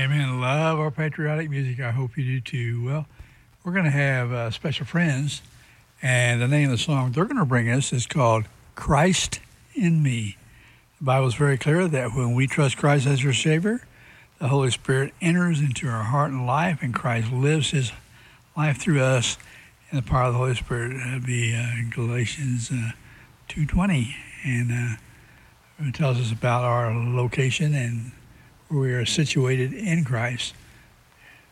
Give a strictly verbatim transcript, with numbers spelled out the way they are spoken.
Amen. Love our patriotic music. I hope you do too. Well, we're going to have uh, special friends, and the name of the song they're going to bring us is called Christ in Me. The Bible is very clear that when we trust Christ as our Savior, the Holy Spirit enters into our heart and life, and Christ lives his life through us in the power of the Holy Spirit. That would be uh, Galatians uh, two twenty, and uh, it tells us about our location and where we are situated in Christ.